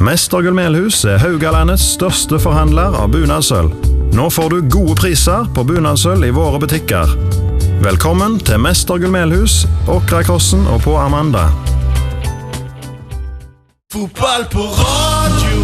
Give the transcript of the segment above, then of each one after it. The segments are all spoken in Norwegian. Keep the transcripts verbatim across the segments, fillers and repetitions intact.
Mestergull Melhus er Haugalandets største forhandler av bunadsøl. Nå får du gode priser på bunadsøl i våre butikker. Velkommen til Mestergull Melhus, Åkrakrossen og på Amanda. Fotball på radio.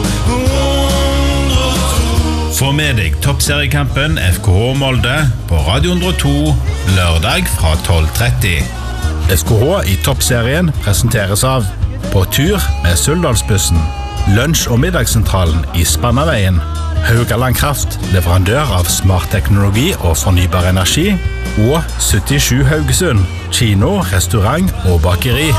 Få med deg toppseriekampen F K H Molde på Radio hundre og to lørdag fra tolv tretti. F K H i toppserien presenteres av På tur med Suldalsbussen, lunsj- og middagssentralen i Spannaveien, Haugaland Kraft, leverandør av smart teknologi og fornybar energi, og syttisju Haugesund, kino, restaurant og bakeri.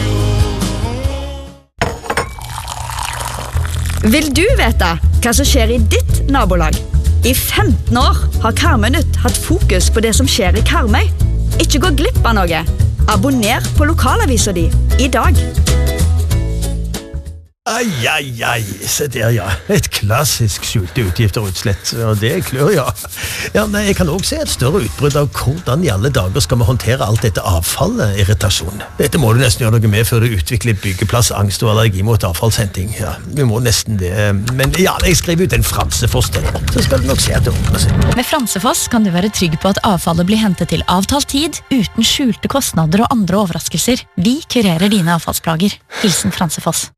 Vil du vite hva som skjer i ditt nabolag? I femten år har Karmøy Nytt hatt fokus på det som skjer i Karmøy. Ikke gå glipp av noe. Abonner på lokalavisa di i dag. Ai, ai, ai, se der, ja. Et klassisk skjulte utgifter og utslett, og det klør, ja. Ja, nei, jeg kan også se et større utbrudd av hvordan i alle dager skal vi håndtere alt dette avfallet, irritasjon. Dette må du nesten gjøre noe med før du utvikler byggeplass, angst og allergi mot avfallshenting. Ja, vi må nesten det. Men ja, jeg skriver ut en Fransefoss til, så skal du nok se at det ordner seg. Med Fransefoss kan du være trygg på at avfallet blir hentet til avtalt tid, uten skjulte kostnader og andre overraskelser. Vi kurerer dine avfallsplager. Hilsen Fransefoss.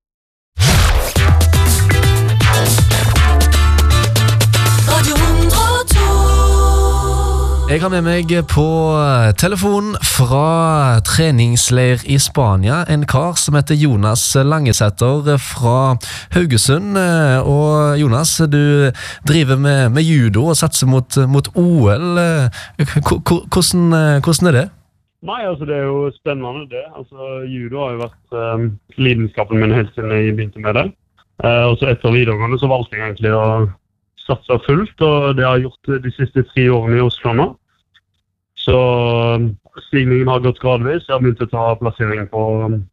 Jeg har med meg på telefon fra treningsleir i Spania, en kar som heter Jonas Langesæter fra Haugesund. Og Jonas, du driver med, med judo og satser mot, mot O L. Hvordan, hvordan er det? Nei, altså det er jo spennende det. Altså judo har jo vært um, lidenskapen min helt siden jeg begynte med det. Uh, og så etter videregående så valgte jeg egentlig å satse fullt, og det har jeg gjort de siste tre årene i Oslo nå. Så stigningen har gått gradvis. Jeg har begynt å ta plassering på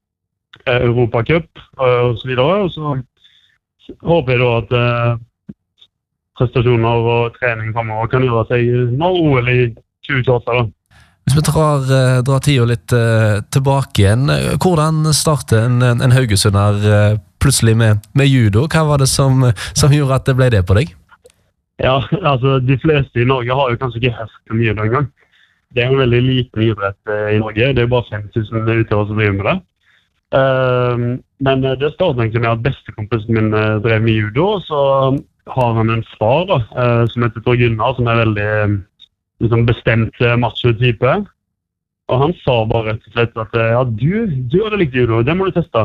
eh, Europacup og så videre, og så håper jeg da at eh, prestasjoner og trening fremover kan gjøre seg når O L i tjue tjueåtte da. Hvis vi drar, drar tida litt uh, tilbake igjen, hvordan startet en, en Haugesunder uh, plutselig med, med judo? Hva var det som, som gjorde at det ble det på deg? Ja, altså de fleste i Norge har jo kanskje ikke hørt om judo engang. Det er en veldig liten idrett uh, i Norge, det er bare fem tusen utøvere som driver med det. Uh, men det startet egentlig med at bestekompisen min uh, drev med judo, så har han en far da, uh, som heter Tor Gunnar, som er veldig... Uh, liksom bestemt macho-type. Og han sa bare rett og slett at ja, du, du hadde likt judo, det må du teste.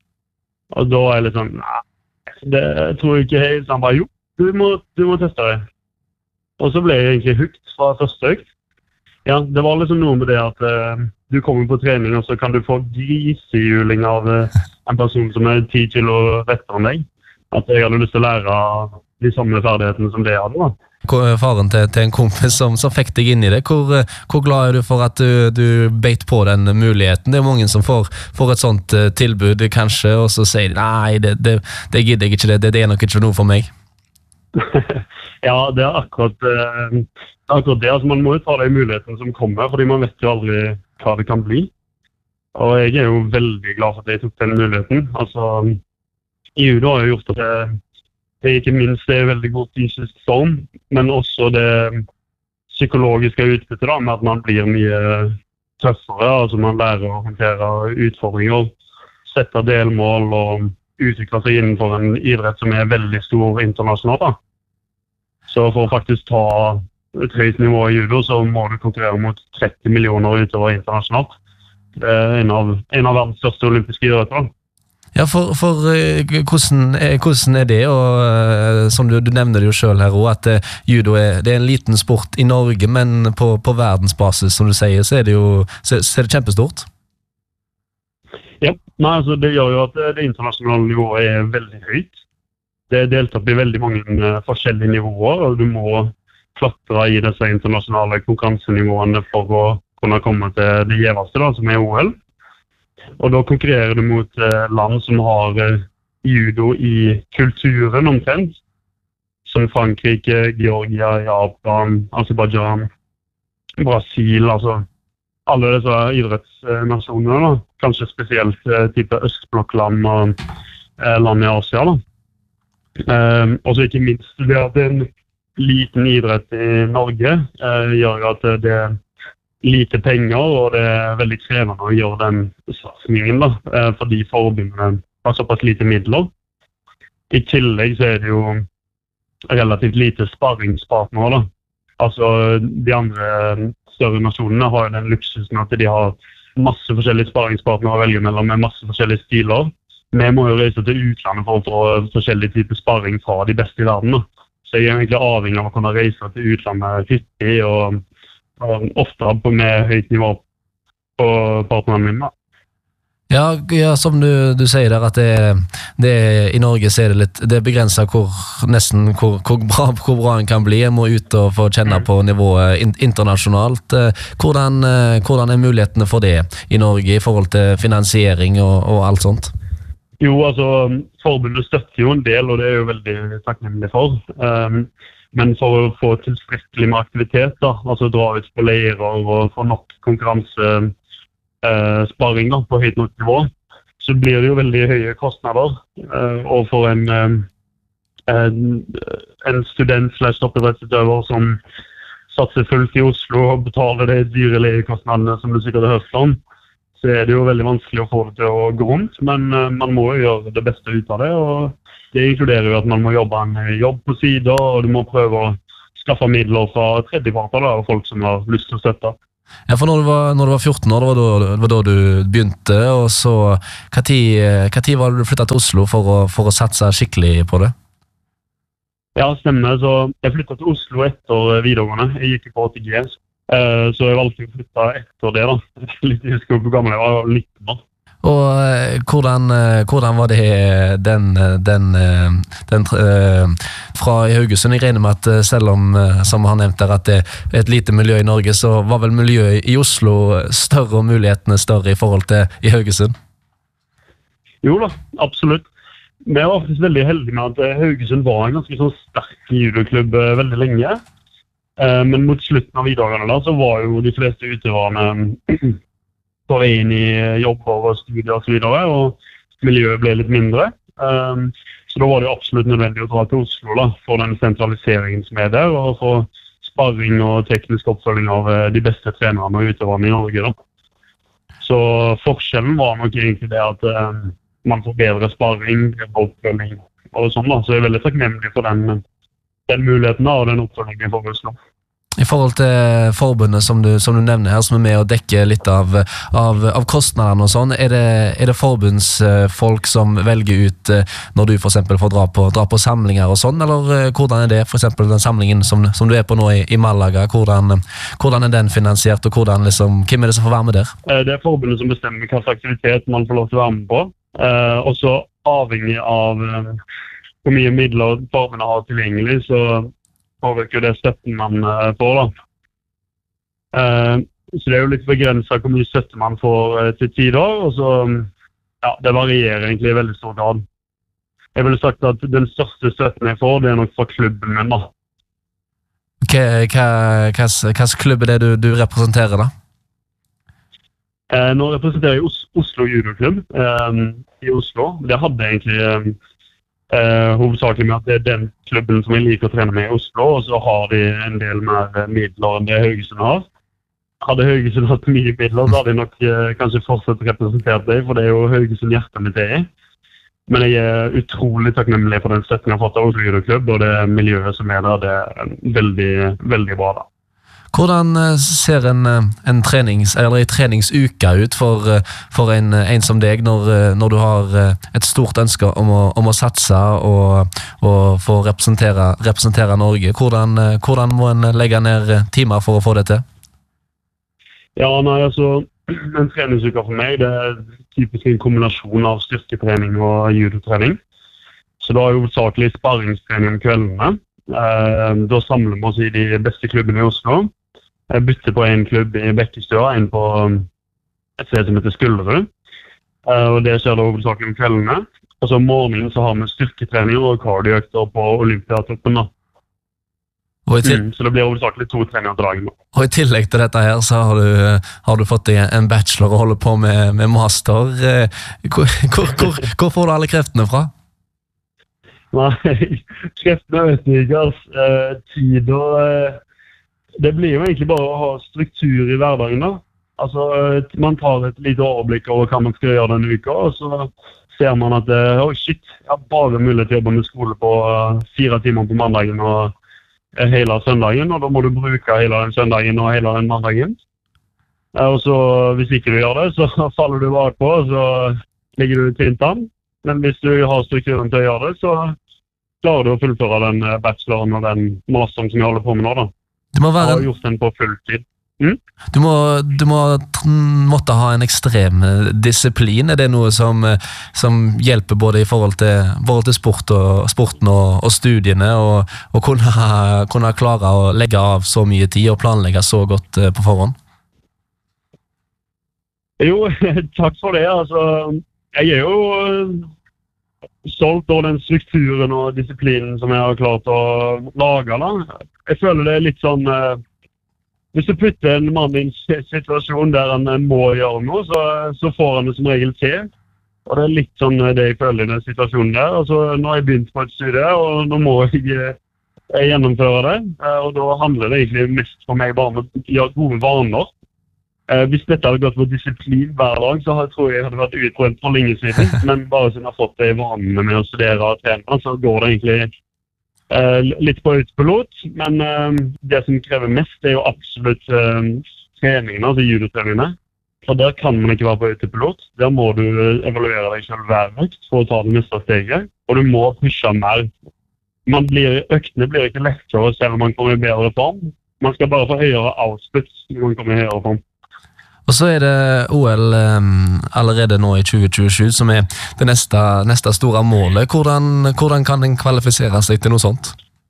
Og da er jeg litt sånn, nei, det tror jeg ikke helt. Så han bare, jo, du må, du må teste det. Og så ble jeg egentlig hukt fra første økt. Ja, det var liksom noe med det at uh, du kommer på trening, og så kan du få grisehjuling av uh, en person som er ti kilo rettere enn deg. At jeg hadde lyst til å lære de samme ferdighetene som det hadde da. Faren til, til en kompis som, som fikk deg inn i det, hvor, hvor glad er du for at du, du beit på den muligheten? Det er mange som får, får et sånt uh, tilbud kanskje, og så sier de, nei, det, det, det gidder jeg ikke, det, det er nok ikke noe for meg. Ja, det er akkurat, uh, akkurat det. Altså, man må jo ta de mulighetene som kommer, fordi man vet jo aldri hva det kan bli. Og jeg er jo veldig glad for at jeg tok den muligheten. Altså, i judo har jeg gjort at jeg Det er ikke minst det er veldig god fysisk form, men også det psykologiske utbyttet da, med at man blir mye tøffere, altså man lærer å håndtere utfordringer, sette delmål og utvikle seg innenfor en idrett som er veldig stor internasjonalt da. Så for å faktisk ta et høyt nivå i judo, så må du konkurrere mot tretti millioner utover internasjonalt. Det er en av, en av verdens største olympiske idretter da. Ja, for, for uh, hvordan, er, hvordan er det, og uh, som du, du nevner det jo selv her også, at uh, judo er, det er en liten sport i Norge, men på, på verdensbasis, som du sier, så er det jo så, så er det kjempestort? Ja, nei, altså det gjør jo at det internasjonale nivået er veldig høyt. Det er delt opp i veldig mange uh, forskjellige nivåer, og du må klatre i disse internasjonale konkurransenivåene for å kunne komme til det gjeveste da, som er O L. Og da konkurrerer du mot eh, land som har eh, judo i kulturen omtrent, som Frankrike, Georgia, Japan, Aserbajdsjan, Brasil, altså alle disse idrettsnasjonene, da. Kanskje spesielt eh, type østblokkland og land i Asia da. Um, og så ikke minst det at en liten idrett i Norge uh, gjør at det er lite penger, og det er veldig krevende å gjøre den satsningen da, uh, fordi forbundene har såpass lite midler. I tillegg så er det jo relativt lite sparringspartnere da. Altså de andre større nasjonene har jo den luksusen at de har masse forskjellige sparringspartnere å velge mellom med masse forskjellige stiler. Vi må jo reise til utlandet for å få forskjellige typer sparring fra de beste i verden. Da. Så jeg er egentlig avhengig av å kunne reise til utlandet hyppig og, og ofte med høyt nivå på partnerne mine. Da. Ja, ja, som du, du sier der, at det, det, i Norge så er det litt det er begrenset hvor, nesten hvor, hvor, bra, hvor bra en kan bli. En må ut og få kjenne på nivået internasjonalt. Hvordan, hvordan er mulighetene for det i Norge i forhold til finansiering og, og alt sånt? Jo, altså, forbundet støtter jo en del, og det er jo veldig takknemlig for. Um, men for å få tilstrekkelig med aktivitet, da, altså dra ut på leirer og få nok konkurranse Uh, sparring da, på høyt nok nivå, så blir det jo veldig høye kostnader. Uh, og for en, uh, en, en student slash toppidrettsutøver som satser fullt i Oslo og betaler de dyre legekostnadene som du sikkert har hørt om, så er det jo veldig vanskelig å få det til å gå rundt, men uh, man må jo gjøre det beste ut av det, og det inkluderer jo at man må jobbe en jobb på siden, og du må prøve å skaffe midler fra tredjeparter da, og folk som har lyst til å støtte. Ja, for når du var, når du var fjorten år, det var da, det var da du begynte, og så, hva tid, hva tid var det du flyttet til Oslo for å, for å satse skikkelig på det? Ja, stemmer. Så jeg flyttet til Oslo etter videregående. Jeg gikk på A T G, så jeg valgte å flytte etter det da. Litt i husker hvor gammel jeg var, nitten år. Og hvordan, hvordan var det den, den, den, den fra Haugesund? Jeg regner med at selv om, som han nevnte der, at det er et lite miljø i Norge, så var vel miljøet i Oslo større og mulighetene større i forhold til i Haugesund? Jo da, absolutt. Vi var faktisk veldig heldige med at Haugesund var en ganske sånn sterk judoklubb veldig lenge. Men mot slutten av videregående da, så var jo de fleste utøverne på vei inn i jobber og studier og så videre, og miljøet ble litt mindre. Um, så da var det absolutt nødvendig å dra til Oslo da, for den sentraliseringen som er der, og for sparring og teknisk oppfølging av de beste trenerne og utøverne i Norge. Da. Så forskjellen var nok egentlig det at um, man får bedre sparring, bedre oppfølging og sånn da. Så jeg er veldig takknemlig for den, den muligheten da, og den oppfølgingen for Oslo. I forhold til forbundet som du, som du nevner her, som er med å dekke litt av, av, av kostnadene og sånn, er det, er det forbundsfolk som velger ut når du for eksempel får dra på, dra på samlinger og sånn, eller hvordan er det for eksempel den samlingen som, som du er på nå i, i Malaga, hvordan, hvordan er den finansiert, og hvordan, liksom, hvem er det som får være med der? Det er forbundet som bestemmer hvilken aktivitet man får lov til å være med på, og så avhengig av hvor mye midler forbundet har tilgjengelig, så påvirker det støtten man uh, får da. Uh, så det er jo litt begrenset hvor mye støtte man får uh, til tider, og så, ja, det varierer egentlig i veldig stor grad. Jeg ville sagt at den største støtten jeg får, det er nok fra klubben min da. Hva klubb er det du, du representerer da? Uh, nå representerer jeg Os Oslo judoklubb uh, i Oslo. Det hadde egentlig... Uh, Uh, hovedsakelig med at det er den klubben som jeg liker å trene med i Oslo, og så har de en del mer midler enn det Haugesund har. Hadde Haugesund hatt mye midler, så hadde jeg nok uh, kanskje fortsatt representert det, for det er jo Haugesund hjertet mitt er i. Men jeg er utrolig takknemlig for den støtten jeg har fått av Oslo judoklubb, og det miljøet som er der, det er veldig, veldig bra da. Hvordan ser en, en trenings, eller en treningsuke ut for, for en, en som deg når, når du har et stort ønske om å, om å satse og, og få representere, representere Norge? Hvordan, hvordan må en legge ned timer for å få det til? Ja, nei, altså, en treningsuke for meg, det er typisk en kombinasjon av styrketrening og judotrening. Så da er jo hovedsakelig sparringstrening om kveldene. Da samler vi oss i de beste klubbene i Oslo. Jeg bytter på en klubb i Bekkestua, en på et sted som heter Skullerud. Og det skjer da hovedsakelig om kveldene. Og så om morgenen så har vi styrketrening og kardioøkter på Olympiatoppen da. Mm, så det blir hovedsakelig to treninger til dagen. Og i tillegg til dette her så har du, har du fått en bachelor og holder på med, med master. Hvor, hvor, hvor, hvor får du alle kreftene fra? Nei, kreftene vet jeg ikke, altså. Eh, tid og... Eh, det blir jo egentlig bare å ha struktur i hverdagen da. Altså, eh, man tar et lite overblikk over hva man skal gjøre denne uka, og så ser man at eh, oh shit, jeg har bare mulighet til å jobbe med skole på uh, fire timer på mandagen og uh, hele søndagen, og da må du bruke hele den søndagen og hele den mandagen. Uh, og så hvis ikke du gjør det, så faller du bak på, og så ligger du tynt an. Men hvis du har strukturen til å gjøre det, så klarer du å fullføre den bacheloren og den masteren som jeg holder på med nå da. Du må være... Jeg har gjort den på fulltid. Mm? Du må, du må måtte ha en ekstrem disiplin. Er det noe som, som hjelper både i forhold til, forhold til sport og, sporten og, og studiene, og, og kunne, kunne klare å legge av så mye tid og planlegge så godt på forhånd? Jo, takk for det. Altså, jeg er jo stolt over den strukturen og disiplinen som jeg har klart å lage da. Jeg føler det er litt sånn... Hvis du putter en mann i en situasjon der han må gjøre noe, så, så får han det som regel til. Og det er litt sånn det jeg føler i den situasjonen der. Altså, nå har jeg begynt på et studie, og nå må jeg, jeg gjennomføre det. Og da handler det egentlig mest for meg bare om å gjøre gode vaner. Hvis dette hadde gått på disiplin hver dag, så tror jeg jeg hadde vært utbrent for lenge siden. Men bare siden jeg har fått det i vanene med å studere og trene, så går det egentlig... Uh, litt på autopilot, men uh, det som krever mest det er jo absolutt uh, treningene, altså judotreningene. For der kan man ikke være på autopilot. Der må du evaluere deg selv hver økt for å ta det neste steget, og du må pushe mer. Man blir, øktene blir ikke lettere selv om man kommer i bedre form. Man skal bare få høyere output når man kommer i høyere form. Og så er det O L um, allerede nå i tjue tjuesju, som er det neste, neste store målet. Hvordan, hvordan kan den kvalifisere seg til noe sånt?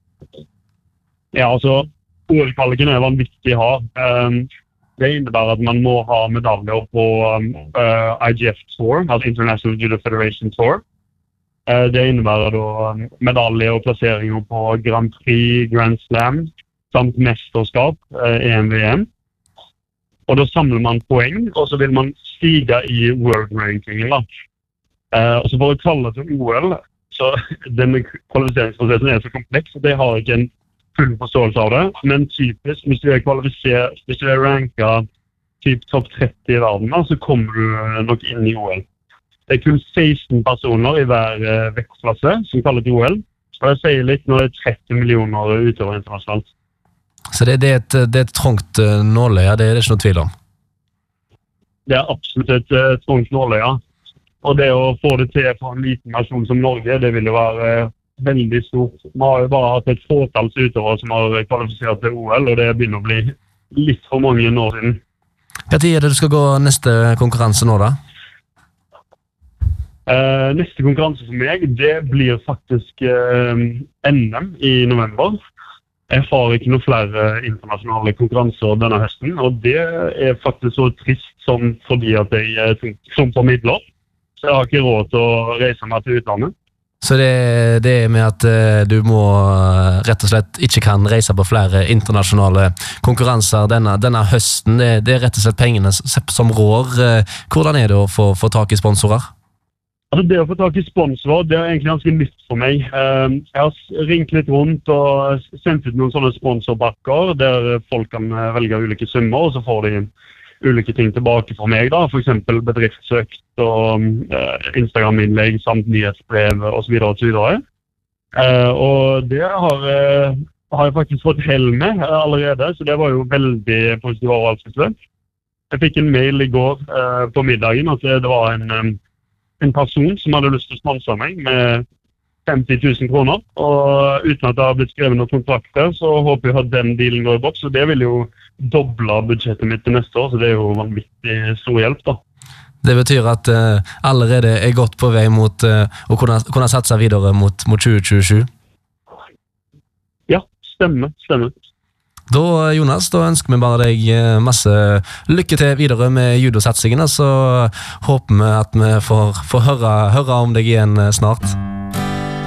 Ja, altså, O L-kvaliken er vanvittig hard. Um, det innebærer at man må ha medaljer på um, uh, I G F Tour, altså International Judo Federation Tour. Uh, det innebærer da um, medaljer og plasseringer på Grand Prix, Grand Slam, samt mesterskap, uh, E M V M. Og da samler man poeng, og så vil man stige i world-rankingen da. Eh, og så for å kalle det til O L, så denne kvalifiseringsprosessen er så kompleks, og det har ikke en full forståelse av det. Men typisk, hvis du er kvalifisert, hvis du er ranket typ topp tretti i verden, da, så kommer du nok inn i O L. Det er kun seksten personer i hver eh, vektklasse som kaller det O L. Så det sier litt når det er tretti millioner utover internasjonalt. Så det, det, er et, det er et trångt uh, nåløye, det er det ikke noe tvil om? Det er absolutt et uh, trångt nåløye. Og det å få det til for en liten nasjon som Norge, det vil jo være uh, veldig stort. Man har jo bare hatt et fåtalls utøvere som har kvalifisert til O L, og det begynner å bli litt for mange år siden. Hva tid er det du skal gå neste konkurranse nå da? Uh, neste konkurranse for meg, det blir faktisk uh, N M i november. Jeg har ikke noen flere internasjonale konkurranser denne høsten, og det er faktisk så trist som fordi at jeg er som på midler. Så jeg har ikke råd til å reise meg til utlandet. Så det, det er med at uh, du må uh, rett og slett ikke kan reise på flere internasjonale konkurranser denne, denne høsten. Det, det er rett og slett pengene som rår. Uh, hvordan er det å få, få tak i sponsorer? Altså det å få tak i sponsorer, det er egentlig ganske nytt for meg. Jeg har ringt litt rundt og sendt ut noen sånne sponsorbakker der folk kan velge ulike summer, og så får de ulike ting tilbake for meg da, for eksempel bedriftsøkt og Instagram-innlegg samt nyhetsbrev og så videre og så videre. Og det har, har jeg faktisk fått hell med allerede, så det var jo veldig positiv overraskelse. Jeg fikk en mail i går på middagen at det var en en person som hadde lyst til å sponse meg med femti tusen kroner, og uten at det har blitt skrevet noen kontrakter, så håper jeg at den dealen går i boks, og det vil jo doble budsjettet mitt til neste år, så det er jo vanvittig stor hjelp da. Det betyr at uh, allerede er godt på vei mot uh, å kunne, kunne satse videre mot, mot tjue tjuesju? Ja, stemmer, stemmer. Da, Jonas, da ønsker vi bare deg masse lykke til videre med judosatsingen, og så håper vi at vi får, får høre, høre om deg igjen snart.